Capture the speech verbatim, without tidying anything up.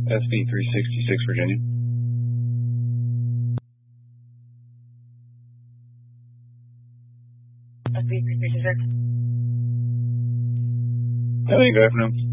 S B three sixty-six, Virginia. S B three sixty-six. Hey, good afternoon.